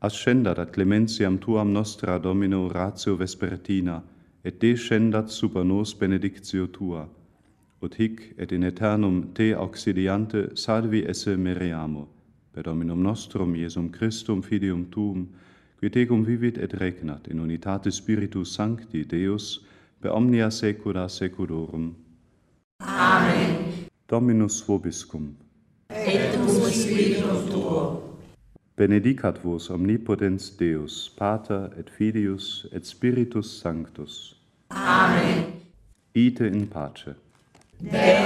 ascendat ad clementiam tuam nostra Domino ratio vespertina, et descendat super nos benedictio tua, ut hic et in aeternum te auxiliante salvi esse meriamo, per Dominum nostrum Iesum Christum filium tuum, qui tecum vivit et regnat in unitate Spiritus Sancti Deus, per omnia saecula saeculorum. Amen. Dominus vobiscum. Et cum spiritum tuo. Benedicat vos omnipotens Deus, Pater et Filius et Spiritus Sanctus. Amen. Ite in pace.